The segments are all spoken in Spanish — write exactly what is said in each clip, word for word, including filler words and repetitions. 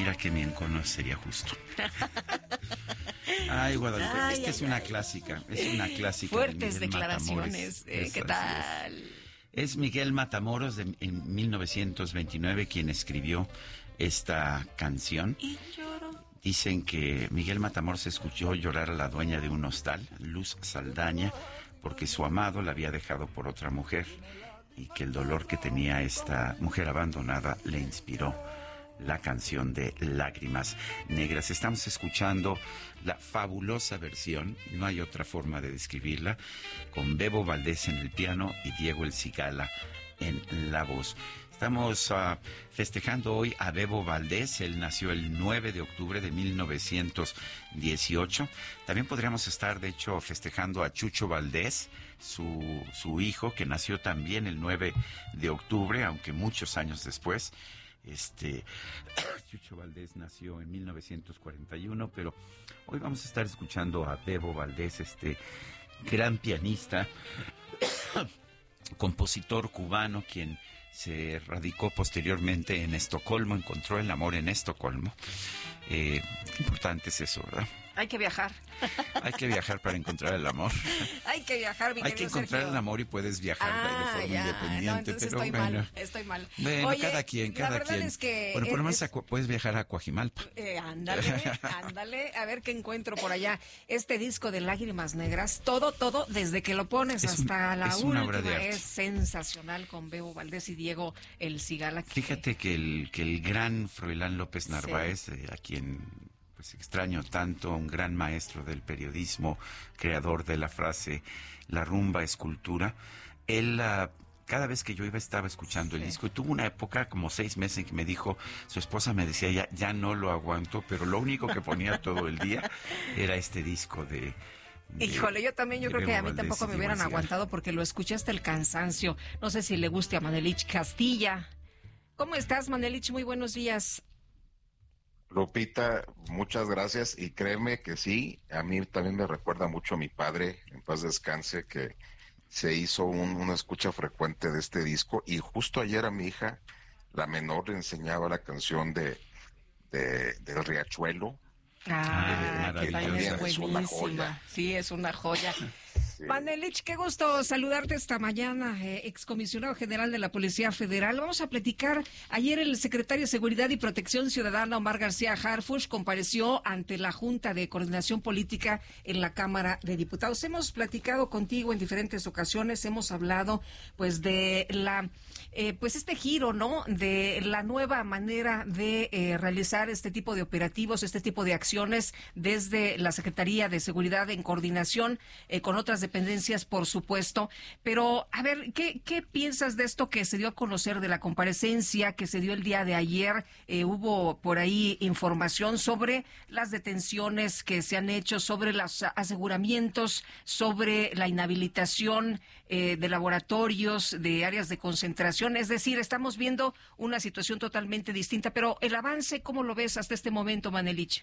Mira que mi encono sería justo. Ay, Guadalupe, ay, esta ay, es una ay. clásica, es una clásica. Fuertes de Miguel declaraciones, Matamoros. eh, Es, ¿qué así tal? Es. Es Miguel Matamoros de, en mil novecientos veintinueve quien escribió esta canción. Y lloro. Dicen que Miguel Matamoros escuchó llorar a la dueña de un hostal, Luz Saldaña, porque su amado la había dejado por otra mujer y que el dolor que tenía esta mujer abandonada le inspiró la canción de Lágrimas Negras. Estamos escuchando la fabulosa versión, no hay otra forma de describirla, con Bebo Valdés en el piano y Diego El Cigala en la voz. Estamos uh, festejando hoy a Bebo Valdés. Él nació el nueve de octubre de mil novecientos dieciocho. También podríamos estar, de hecho, festejando a Chucho Valdés, su, su hijo, que nació también el nueve de octubre, aunque muchos años después. Este Chucho Valdés nació en mil novecientos cuarenta y uno, pero hoy vamos a estar escuchando a Bebo Valdés, este gran pianista, compositor cubano, quien se radicó posteriormente en Estocolmo, encontró el amor en Estocolmo. Eh, importante es eso, ¿verdad? Hay que viajar. Hay que viajar para encontrar el amor. Hay que viajar, mi Hay que encontrar Sergio. el amor y puedes viajar ah, de forma ya, independiente. No, entonces pero estoy bueno, mal, estoy mal. Bueno, Oye, cada quien, cada la verdad quien. Es que bueno, por lo menos es, puedes viajar a Coajimalpa. Eh, ándale, ándale, a ver qué encuentro por allá. Este disco de Lágrimas Negras, todo, todo, desde que lo pones es hasta un, la es última, una obra de arte. Es sensacional con Bebo Valdés y Diego El Cigala. Que... Fíjate que el, que el gran Froilán López Narváez, sí. eh, a quien pues extraño tanto, un gran maestro del periodismo, creador de la frase "la rumba es cultura", él... Uh, cada vez que yo iba estaba escuchando el sí. disco y tuvo una época como seis meses en que me dijo, su esposa me decía, ya, ya no lo aguanto, pero lo único que ponía todo el día era este disco de... de Híjole, yo también, yo creo Bebo que a mí Valdés tampoco me hubieran aguantado porque lo escuché hasta el cansancio. No sé si le guste a Manelich Castilla. ¿Cómo estás, Manelich? Muy buenos días. Lupita, muchas gracias y créeme que sí, a mí también me recuerda mucho a mi padre, en paz descanse, que se hizo un, una escucha frecuente de este disco y justo ayer a mi hija, la menor, le enseñaba la canción de, de del Riachuelo. Ah, eh, que también es es buenísima. una joya. Sí, es una joya. Sí. Manelich, qué gusto saludarte esta mañana, eh, excomisionado general de la Policía Federal. Vamos a platicar. Ayer el secretario de Seguridad y Protección Ciudadana, Omar García Harfuch, compareció ante la Junta de Coordinación Política en la Cámara de Diputados. Hemos platicado contigo en diferentes ocasiones, hemos hablado pues de la eh, pues este giro, ¿no? De la nueva manera de eh, realizar este tipo de operativos, este tipo de acciones desde la Secretaría de Seguridad en coordinación eh, con otras dependencias, por supuesto. Pero, a ver, ¿qué, qué piensas de esto que se dio a conocer de la comparecencia que se dio el día de ayer? Eh, hubo por ahí información sobre las detenciones que se han hecho, sobre los aseguramientos, sobre la inhabilitación eh, de laboratorios, de áreas de concentración. Es decir, estamos viendo una situación totalmente distinta. Pero el avance, ¿cómo lo ves hasta este momento, Manelich?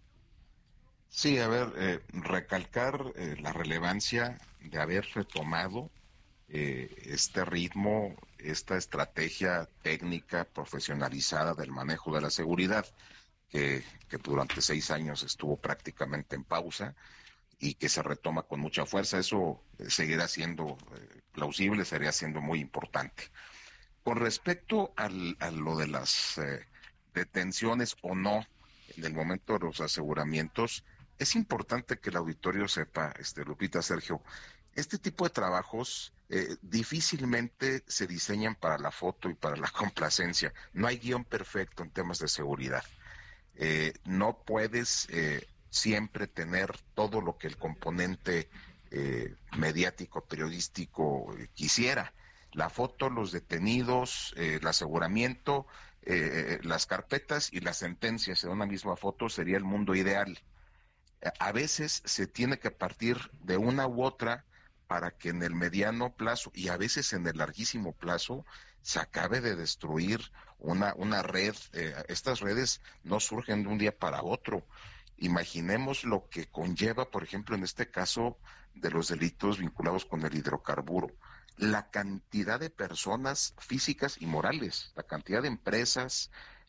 Sí, a ver, eh, recalcar eh, la relevancia de haber retomado eh, este ritmo, esta estrategia técnica profesionalizada del manejo de la seguridad, que, que durante seis años estuvo prácticamente en pausa y que se retoma con mucha fuerza. Eso eh, seguirá siendo eh, plausible, sería siendo muy importante. Con respecto al, a lo de las eh, detenciones o no, en el momento de los aseguramientos, es importante que el auditorio sepa, este, Lupita, Sergio, este tipo de trabajos eh, difícilmente se diseñan para la foto y para la complacencia. No hay guión perfecto en temas de seguridad. Eh, no puedes eh, siempre tener todo lo que el componente eh, mediático, periodístico eh, quisiera. La foto, los detenidos, eh, el aseguramiento, eh, las carpetas y las sentencias en una misma foto sería el mundo ideal. A veces se tiene que partir de una u otra para que en el mediano plazo y a veces en el larguísimo plazo se acabe de destruir una, una red. Eh, estas redes no surgen de un día para otro. Imaginemos lo que conlleva, por ejemplo, en este caso de los delitos vinculados con el hidrocarburo. La cantidad de personas físicas y morales, la cantidad de empresas,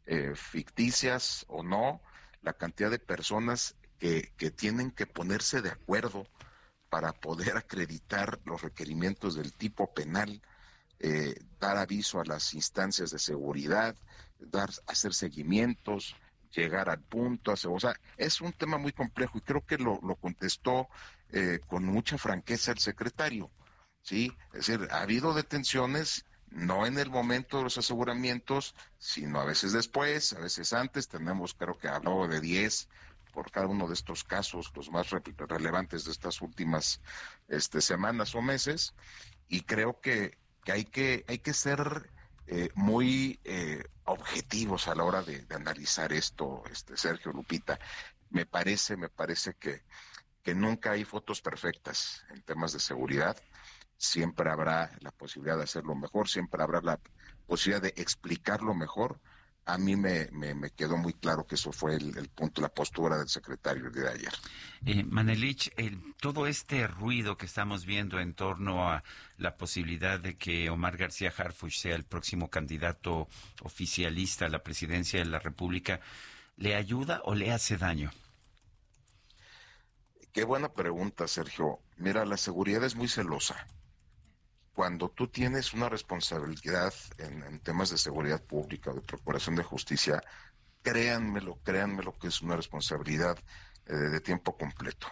eh, ficticias o no, la cantidad de personas que, que tienen que ponerse de acuerdo para poder acreditar los requerimientos del tipo penal, eh, dar aviso a las instancias de seguridad, dar, hacer seguimientos, llegar al punto, hacer, o sea, es un tema muy complejo y creo que lo, lo contestó eh, con mucha franqueza el secretario, ¿sí? Es decir, ha habido detenciones, no en el momento de los aseguramientos, sino a veces después, a veces antes, tenemos, creo que habló de diez por cada uno de estos casos, los más re- relevantes de estas últimas este, semanas o meses, y creo que, que hay que hay que ser eh, muy eh, objetivos a la hora de, de analizar esto, este Sergio, Lupita. Me parece, me parece que, que nunca hay fotos perfectas en temas de seguridad. Siempre habrá la posibilidad de hacerlo mejor, siempre habrá la posibilidad de explicarlo mejor. A mí me, me, me quedó muy claro que eso fue el, el punto, la postura del secretario el día de ayer. Eh, Manelich, el, todo este ruido que estamos viendo en torno a la posibilidad de que Omar García Harfuch sea el próximo candidato oficialista a la presidencia de la República, ¿le ayuda o le hace daño? Qué buena pregunta, Sergio. Mira, la seguridad es muy celosa. Cuando tú tienes una responsabilidad en, en temas de seguridad pública, de procuración de justicia, créanmelo, créanmelo que es una responsabilidad eh, de tiempo completo.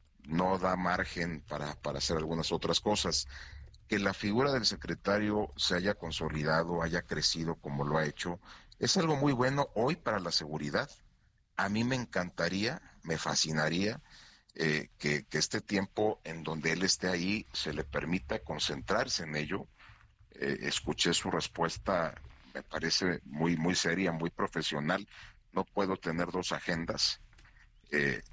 No da margen para, para hacer algunas otras cosas. Que la figura del secretario se haya consolidado, haya crecido como lo ha hecho, es algo muy bueno hoy para la seguridad. A mí me encantaría, me fascinaría eh, que, que este tiempo en donde él esté ahí se le permita concentrarse en ello. Eh, escuché su respuesta, me parece muy, muy seria, muy profesional. No puedo tener dos agendas. Eh,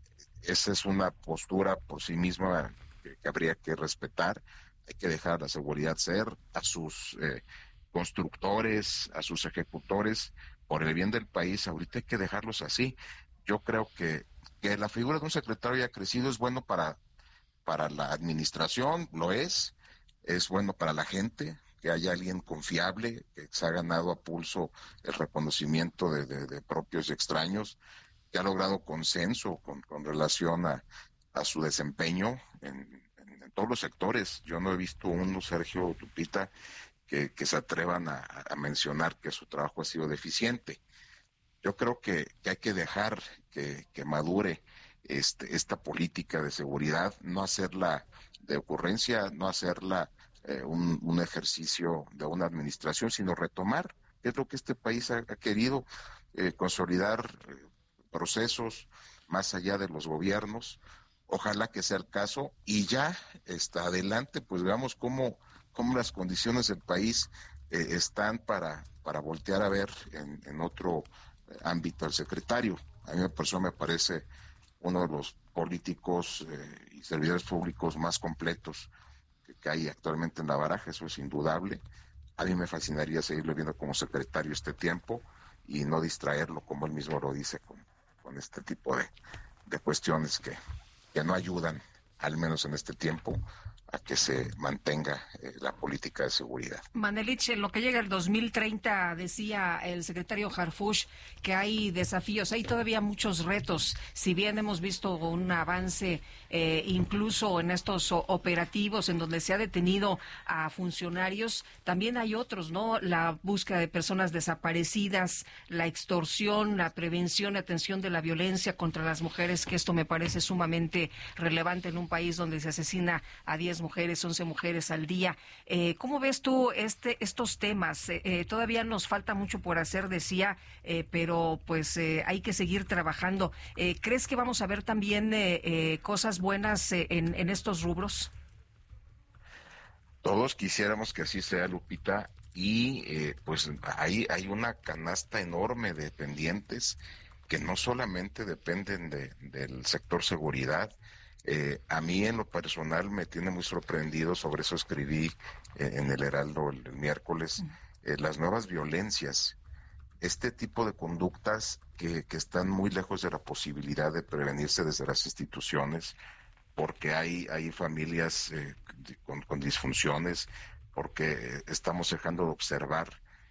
esa es una postura por sí misma que, que habría que respetar. Hay que dejar a la seguridad ser, a sus eh, constructores, a sus ejecutores, por el bien del país, ahorita hay que dejarlos así. Yo creo que, que la figura de un secretario haya crecido es bueno para, para la administración, lo es, es bueno para la gente, que haya alguien confiable, que se ha ganado a pulso el reconocimiento de, de, de propios y extraños, que ha logrado consenso con, con relación a, a su desempeño en, en, en todos los sectores. Yo no he visto uno, Sergio, Lupita, que, que se atrevan a, a mencionar que su trabajo ha sido deficiente. Yo creo que, que hay que dejar que, que madure este, esta política de seguridad, no hacerla de ocurrencia, no hacerla eh, un, un ejercicio de una administración, sino retomar, que es lo que este país ha, ha querido, eh, consolidar eh, procesos más allá de los gobiernos. Ojalá que sea el caso y ya está adelante, pues veamos cómo, cómo las condiciones del país eh, están para, para voltear a ver en, en otro ámbito al secretario. A mí por eso me parece uno de los políticos eh, y servidores públicos más completos que, que hay actualmente en la baraja, eso es indudable. A mí me fascinaría seguirlo viendo como secretario este tiempo y no distraerlo, como él mismo lo dice, con, con este tipo de, de cuestiones que, que no ayudan, al menos en este tiempo, a que se mantenga eh, la política de seguridad. Manelich, en lo que llega el dos mil treinta, decía el secretario Harfuch que hay desafíos, hay todavía muchos retos. Si bien hemos visto un avance eh, incluso en estos operativos en donde se ha detenido a funcionarios, también hay otros, ¿no? La búsqueda de personas desaparecidas, la extorsión, la prevención y atención de la violencia contra las mujeres, que esto me parece sumamente relevante en un país donde se asesina a diez mujeres, once mujeres al día. Eh, ¿Cómo ves tú este, estos temas? Eh, eh, todavía nos falta mucho por hacer, decía, eh, pero pues eh, hay que seguir trabajando. Eh, ¿Crees que vamos a ver también eh, eh, cosas buenas eh, en, en estos rubros? Todos quisiéramos que así sea, Lupita, y eh, pues hay, hay una canasta enorme de pendientes que no solamente dependen de, del sector seguridad. Eh, a mí en lo personal me tiene muy sorprendido, sobre eso escribí eh, en el Heraldo el, el miércoles, eh, las nuevas violencias, este tipo de conductas que, que están muy lejos de la posibilidad de prevenirse desde las instituciones, porque hay, hay familias eh, con, con disfunciones, porque estamos dejando de observar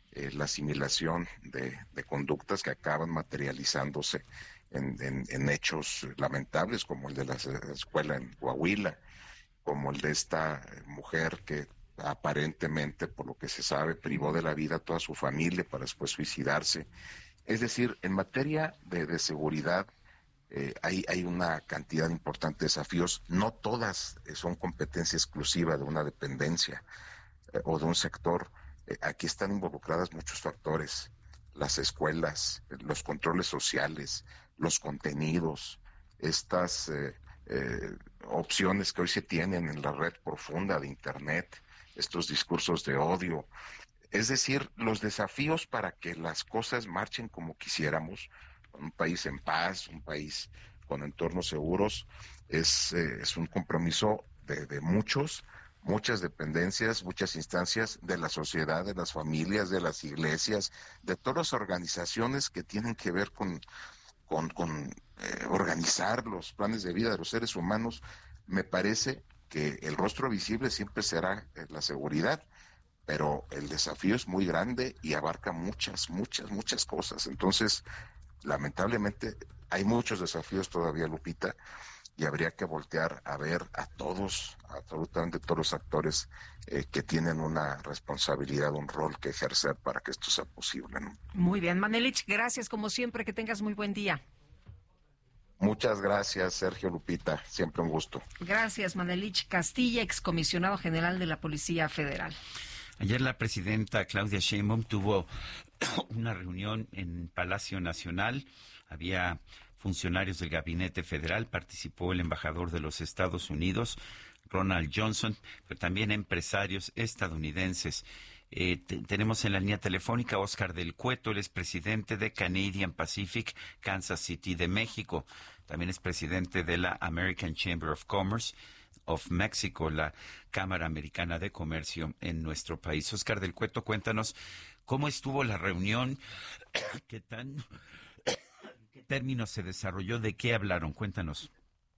eh, la asimilación de, de conductas que acaban materializándose en, en, en hechos lamentables, como el de la escuela en Coahuila, como el de esta mujer que aparentemente, por lo que se sabe, privó de la vida a toda su familia para después suicidarse. Es decir, en materia de, de seguridad eh, hay, hay una cantidad importante de desafíos. No todas eh, son competencia exclusiva de una dependencia eh, o de un sector. Eh, aquí están involucradas muchos factores: las escuelas, eh, los controles sociales, los contenidos, estas eh, eh, opciones que hoy se tienen en la red profunda de Internet, estos discursos de odio. Es decir, los desafíos para que las cosas marchen como quisiéramos, un país en paz, un país con entornos seguros, es, eh, es un compromiso de, de muchos, muchas dependencias, muchas instancias de la sociedad, de las familias, de las iglesias, de todas las organizaciones que tienen que ver con, con, con eh, organizar los planes de vida de los seres humanos. Me parece que el rostro visible siempre será eh, la seguridad, pero el desafío es muy grande y abarca muchas, muchas, muchas cosas. Entonces, lamentablemente, hay muchos desafíos todavía, Lupita, y habría que voltear a ver a todos, absolutamente todos los actores eh, que tienen una responsabilidad, un rol que ejercer para que esto sea posible, ¿no? Muy bien, Manelich, gracias como siempre, que tengas muy buen día. Muchas gracias, Sergio, Lupita, siempre un gusto. Gracias, Manelich Castilla, excomisionado general de la Policía Federal. Ayer la presidenta Claudia Sheinbaum tuvo una reunión en Palacio Nacional. Había funcionarios del Gabinete Federal, participó el embajador de los Estados Unidos, Ronald Johnson, pero también empresarios estadounidenses. Eh, te, tenemos en la línea telefónica a Oscar del Cueto, él es presidente de Canadian Pacific Kansas City de México. También es presidente de la American Chamber of Commerce of Mexico, la Cámara Americana de Comercio en nuestro país. Oscar del Cueto, cuéntanos cómo estuvo la reunión, qué tan, qué términos se desarrolló, de qué hablaron, cuéntanos.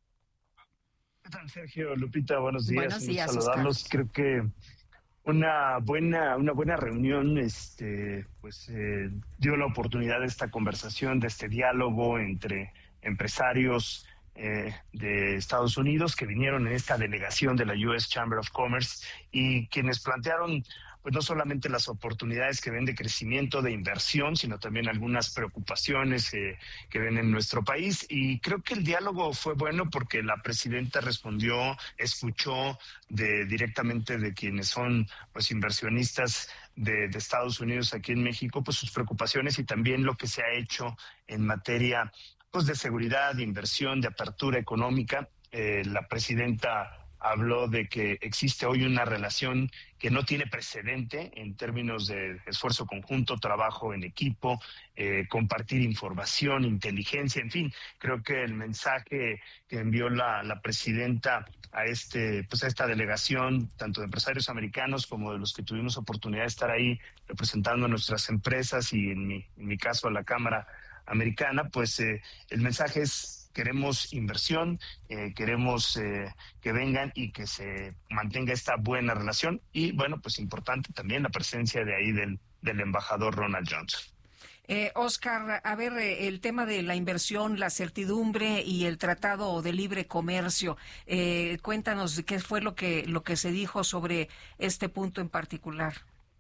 ¿Qué tal, Sergio? Lupita, buenos días. Buenos días, saludarlos. Oscar. Creo que una buena, una buena reunión, este, pues eh, dio la oportunidad de esta conversación, de este diálogo entre empresarios Eh, de Estados Unidos que vinieron en esta delegación de la U S Chamber of Commerce y quienes plantearon pues no solamente las oportunidades que ven de crecimiento, de inversión, sino también algunas preocupaciones eh, que ven en nuestro país. Y creo que el diálogo fue bueno porque la presidenta respondió, escuchó de, directamente de quienes son pues inversionistas de, de Estados Unidos aquí en México, pues sus preocupaciones y también lo que se ha hecho en materia pues de seguridad, de inversión, de apertura económica. Eh, la presidenta habló de que existe hoy una relación que no tiene precedente en términos de esfuerzo conjunto, trabajo en equipo, eh, compartir información, inteligencia, en fin. Creo que el mensaje que envió la, la presidenta a este, pues a esta delegación, tanto de empresarios americanos como de los que tuvimos oportunidad de estar ahí representando a nuestras empresas y en mi, en mi caso a la Cámara Americana, pues eh, el mensaje es: queremos inversión, eh, queremos eh, que vengan y que se mantenga esta buena relación. Y bueno, pues importante también la presencia de ahí del, del embajador Ronald Johnson. Eh, Oscar, a ver, eh, el tema de la inversión, la certidumbre y el Tratado de Libre Comercio. Eh, cuéntanos qué fue lo que, lo que se dijo sobre este punto en particular.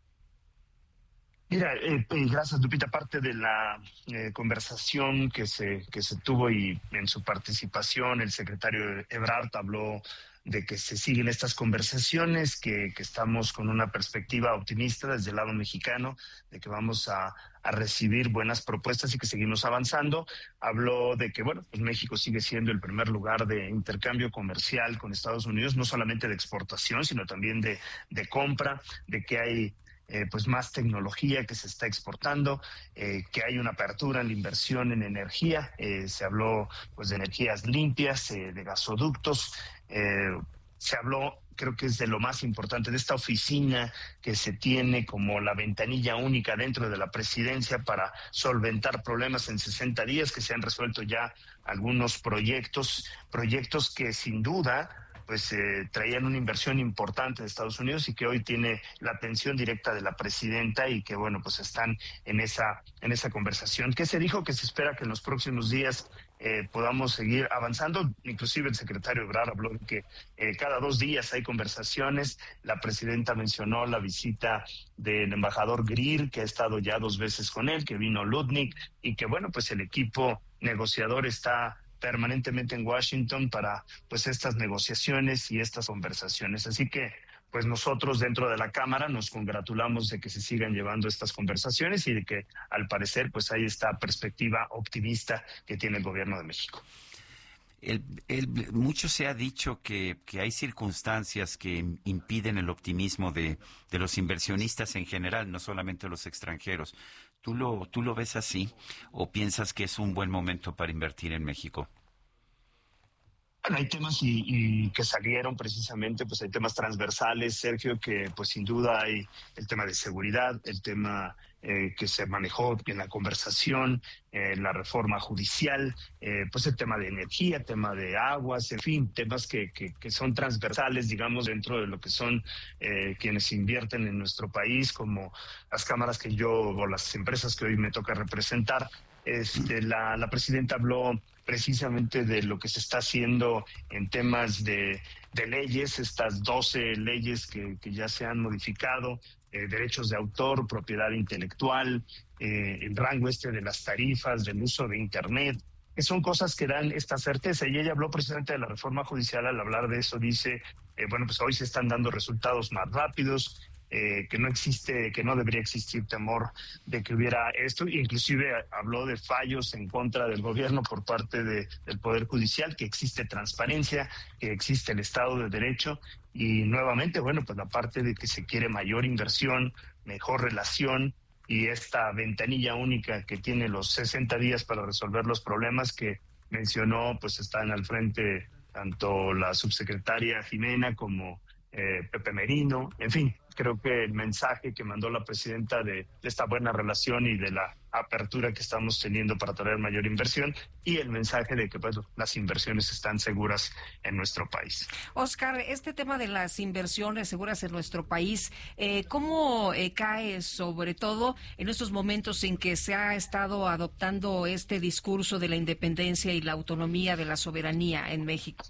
Mira, eh, eh, gracias, Lupita. Parte de la eh, conversación que se que se tuvo y en su participación el secretario Ebrard habló de que se siguen estas conversaciones, que, que estamos con una perspectiva optimista desde el lado mexicano, de que vamos a, a recibir buenas propuestas y que seguimos avanzando. Habló de que, bueno, pues México sigue siendo el primer lugar de intercambio comercial con Estados Unidos, no solamente de exportación, sino también de, de compra, de que hay Eh, pues más tecnología que se está exportando, eh, que hay una apertura en la inversión en energía. Eh, se habló pues de energías limpias, eh, de gasoductos, eh, se habló, creo que es de lo más importante, de esta oficina que se tiene como la ventanilla única dentro de la presidencia para solventar problemas en sesenta días, que se han resuelto ya algunos proyectos, proyectos que sin duda pues eh, traían una inversión importante de Estados Unidos y que hoy tiene la atención directa de la presidenta y que, bueno, pues están en esa, en esa conversación. ¿Qué se dijo? Que se espera que en los próximos días eh, podamos seguir avanzando. Inclusive el secretario Ebrard habló de que eh, cada dos días hay conversaciones. La presidenta mencionó la visita del embajador Greer, que ha estado ya dos veces con él, que vino Lutnick, y que, bueno, pues el equipo negociador está permanentemente en Washington para pues estas negociaciones y estas conversaciones. Así que pues nosotros dentro de la Cámara nos congratulamos de que se sigan llevando estas conversaciones y de que al parecer pues hay esta perspectiva optimista que tiene el gobierno de México. El, el, mucho se ha dicho que, que hay circunstancias que impiden el optimismo de, de los inversionistas en general, no solamente los extranjeros. ¿Tú lo, tú lo ves así o piensas que es un buen momento para invertir en México? Bueno, hay temas y, y que salieron precisamente, pues hay temas transversales, Sergio, que pues sin duda hay el tema de seguridad, el tema eh, que se manejó en la conversación, eh, la reforma judicial, eh, pues el tema de energía, tema de aguas, en fin, temas que, que, que son transversales, digamos, dentro de lo que son eh, quienes invierten en nuestro país, como las cámaras que yo, o las empresas que hoy me toca representar. Este, la, la presidenta habló precisamente de lo que se está haciendo en temas de, de leyes, estas doce leyes que, que ya se han modificado, eh, derechos de autor, propiedad intelectual, eh, el rango este de las tarifas, del uso de Internet, que son cosas que dan esta certeza. Y ella habló precisamente de la reforma judicial. Al hablar de eso dice, eh, bueno, pues hoy se están dando resultados más rápidos, Eh, que no existe, que no debería existir temor de que hubiera esto. Inclusive habló de fallos en contra del gobierno por parte de, del Poder Judicial, que existe transparencia, que existe el Estado de Derecho y nuevamente, bueno, pues la parte de que se quiere mayor inversión, mejor relación y esta ventanilla única que tiene los sesenta días para resolver los problemas que mencionó, pues están al frente tanto la subsecretaria Jimena como eh, Pepe Merino, en fin. Creo que el mensaje que mandó la presidenta de, de esta buena relación y de la apertura que estamos teniendo para traer mayor inversión y el mensaje de que pues, las inversiones están seguras en nuestro país. Oscar, este tema de las inversiones seguras en nuestro país, eh, ¿cómo eh, cae sobre todo en estos momentos en que se ha estado adoptando este discurso de la independencia y la autonomía de la soberanía en México?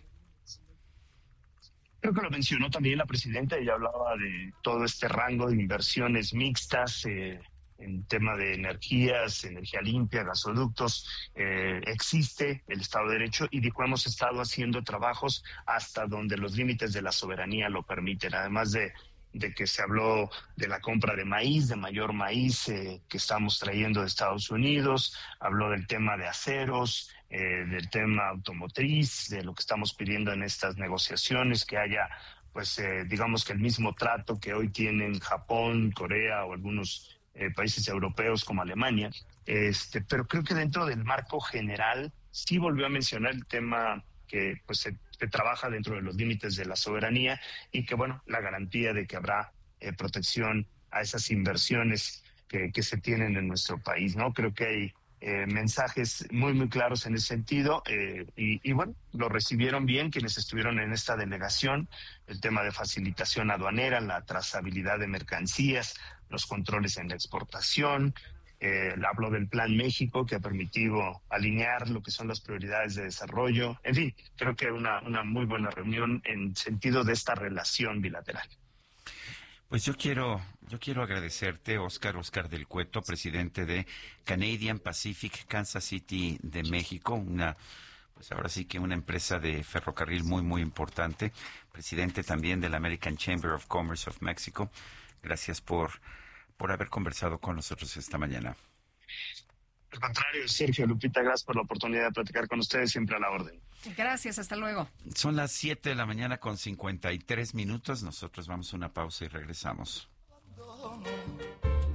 Creo que lo mencionó también la presidenta. Ella hablaba de todo este rango de inversiones mixtas eh, en tema de energías, energía limpia, gasoductos. Eh, existe el Estado de Derecho y dijo, hemos estado haciendo trabajos hasta donde los límites de la soberanía lo permiten. Además de, de que se habló de la compra de maíz, de mayor maíz eh, que estamos trayendo de Estados Unidos. Habló del tema de aceros, Eh, del tema automotriz, de lo que estamos pidiendo en estas negociaciones, que haya, pues, eh, digamos que el mismo trato que hoy tienen Japón, Corea o algunos eh, países europeos como Alemania. Este, pero creo que dentro del marco general sí volvió a mencionar el tema que, pues, se, se trabaja dentro de los límites de la soberanía y que, bueno, la garantía de que habrá eh, protección a esas inversiones que, que se tienen en nuestro país, ¿no? Creo que hay Eh, mensajes muy, muy claros en ese sentido eh, y, y bueno, lo recibieron bien quienes estuvieron en esta delegación, el tema de facilitación aduanera, la trazabilidad de mercancías, los controles en la exportación, eh, habló del Plan México que ha permitido alinear lo que son las prioridades de desarrollo, en fin, creo que una, una muy buena reunión en sentido de esta relación bilateral. Pues yo quiero, yo quiero agradecerte, Oscar, Oscar del Cueto, presidente de Canadian Pacific Kansas City de México, una, pues ahora sí que una empresa de ferrocarril muy, muy importante, presidente también de la American Chamber of Commerce of Mexico. Gracias por, por haber conversado con nosotros esta mañana. Al contrario, Sergio, Lupita, gracias por la oportunidad de platicar con ustedes, siempre a la orden. Gracias, hasta luego. Son las siete de la mañana con cincuenta y tres minutos. Nosotros vamos a una pausa y regresamos.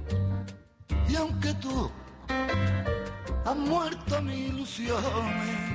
Y aunque tú has muerto mi ilusión,